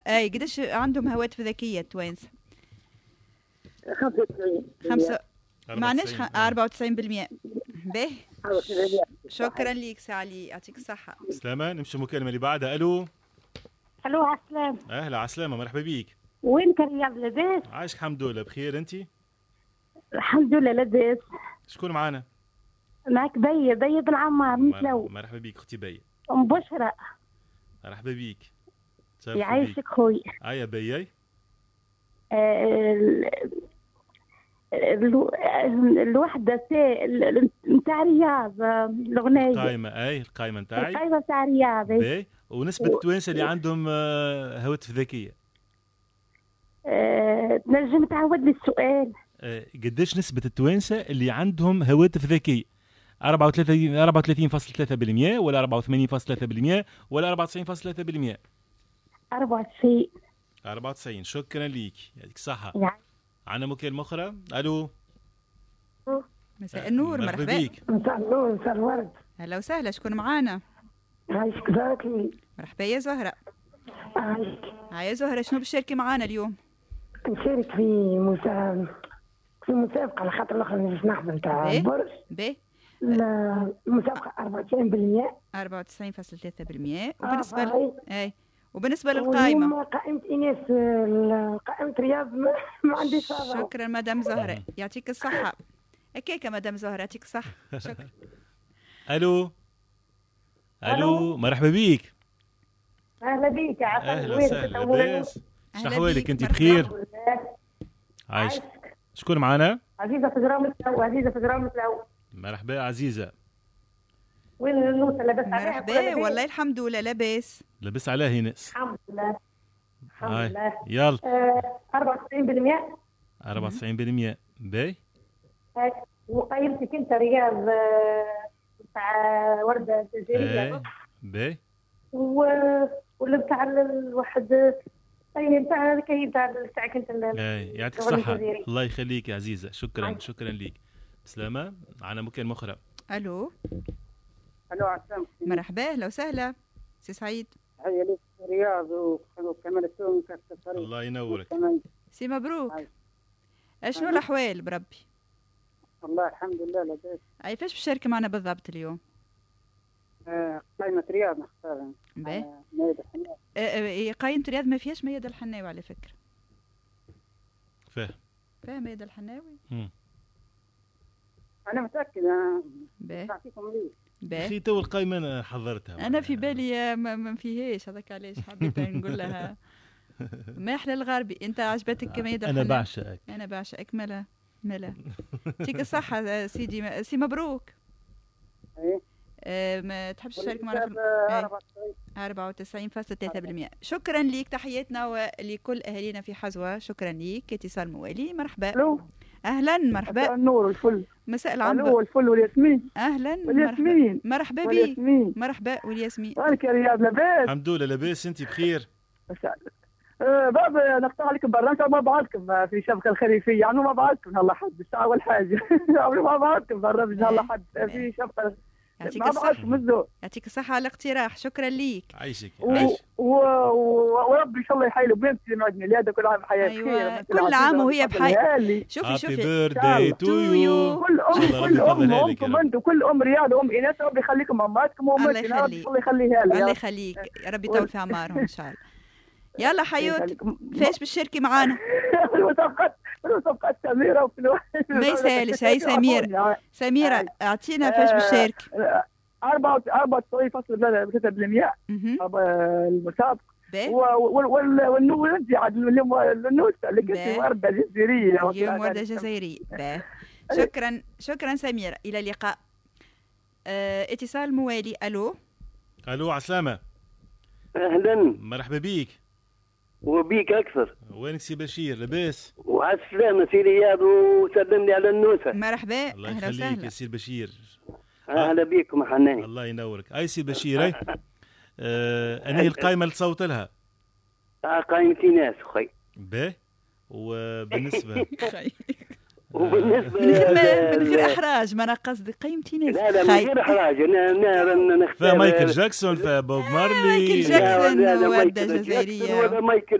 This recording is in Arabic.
اي قداش عندهم هواتف ذكيه التوانسه؟ 95. معناش 94%. باهي، شكرا ليك سعلي، يعطيك الصحه. سلامة. نمشي المكالمه اللي بعدها. الو عسلام. اهلا عسلامة، مرحبا بيك. وينك الرياض؟ لاباس؟ عايشك الحمد لله بخير. انت؟ الحمد لله لاباس. شكون معانا؟ معك بي بن عمار من سلو. مرحبا بيك اختي بي. ام بشرى. مرحبا بيك. يعيشك خويا. يا بي. الوحده نتاع رياض، الاغنيه القائمه نتاعي. القائمه نتاع رياض. باهي. ونسبه التوانسه اللي عندهم هواتف ذكيه. تنجم تعاود لي السؤال؟ قداش نسبه التوانسه اللي عندهم هواتف ذكيه؟ 34.3% ولا 84.3% ولا 94.3%؟ 94. شكرا ليك، يعطيك الصحه. عندنا مكالمة أخرى. ألو مساء النور. مرحبا بيك. مساء النور، مساء الورد. هلا وسهلا، شكون معانا؟ عايشك زهرة. مرحبا يا زهرة. عايشك. يا زهرة، شنو بتشاركي معانا اليوم؟ نشارك في مسابقة على خاطر الأخرى باش نحضر نتاع البرج. المسابقة 94%. وبالنسبة وبالنسبة للقائمة قائمة إناس، قائمة رياض ما عنديش صعبة. شكرا مدام زهرة، يعطيك الصحة. هكاك مدام زهرة، يعطيك الصحة. شكرا. ألو مرحبا بيك. أهلا بيك. أهلا وسهلا. لاباس؟ شنو أحوالك؟ أنت بخير؟ عايشك. شكون معنا؟ عزيزة في جرام الأول. مرحبا عزيزة. وين النوسة؟ لاباس عليها؟ مرحبا والله الحمد لله لاباس. لاباس عليها ناس. الحمد لله. يلا. 94%. 94%. باهي. وقيمتك انت رياض تاع وردة الجزائرية. باهي. ولا بتاع الواحد نتاع تاعك انت. يعطيك الصحة. الله يخليك يا عزيزة. شكرا ليك. سلامة. معنا مكالمة أخرى. ألو عسلامة. مرحبا، أهلا وسهلا سي سعيد. تحية لك رياض وكمال التوم كاس الطريق. الله ينورك. سي مبروك. شنو الأحوال بربي؟ والله الحمد لله لاباس. فاش بتشاركي معنا بالضبط اليوم؟ قائمة رياض نختارها. ميادة الحناوي. قائمة رياض ما فيهاش ميادة الحناوي على فكرة. فاهم ميادة الحناوي. أنا متأكد. نعطيكم ليه. أخي تو القائمة أنا حضرتها. أنا في بالي ما فيهاش، هذاك علاش حبيت نقول لها ما أحلى الغربي. أنت عجبتك ميادة الحناوي؟ أنا بعشقك. ملا يعطيك الصحة سيدي. سي مبروك. ما تحبش تشارك معنا في 94.3%. شكرا ليك، تحياتنا ولكل أهالينا في حزوة. شكرا ليك. اتصال موالي. مرحبا. أهلا مرحبا. مساء النور والفل. مساء العنبر والفل والياسمين. أهلا والياسمين. مرحبا بيك. مرحبا والياسمين. مالك يا رياض؟ لاباس؟ الحمد لله لاباس. أنت بخير؟ بابا نقطع لكم برا مع بعضكم في شبكة الخريفية. يعني ما بعضكم الله حد الساعة أول حاجة. ما بعضكم برا إن شاء الله حد في شبكة. يعطيك الصحة. يعطيك الصحة على الاقتراح. شكرا ليك. عايشك. وربي إن شاء الله يحيلوا بنتي معد ميلادها كل عام بحياة خير. كل عام وهي بحياة. شوفي بيرثداي تو يو. كل أمكم أنتم، كل أم رياض وأم إناس. ربي يخليكم أماتكم وأمتنا. الله يخليها لها. الله يخليك. ربي يطول في أعمارهم إن شاء الله. يلا حيوت، فاش بالشركة معانا؟ المسابقات سميرة ما يسالش. هاي سميرة اعطينا فاش بالشركة. 94.3% المسابقة. والنوز عاد النوز اللي كنت وردة جزائرية. اليوم وردة جزائرية. شكرا سميرة. إلى اللقاء. اتصال موالي. ألو عسلامة. أهلا مرحبا بيك. وبيك أكثر. وينك سي بشير؟ لاباس؟ وعالسلامة سي رياض، وسلمني على النوسة. مرحبا. الله يخليك يا سي بشير. أهلا بيكم حنان. الله ينورك. أي سي بشير. أنا القائمة اللي تصوت لها قائمتي ناس خي. باهي. وبالنسبة من غير احراج، ما انا قصدي قيمتي ناس. لا من غير احراج. انا نختار مايكل جاكسون، بوب مارلي، مايكل جاكسون وردة جزائرية.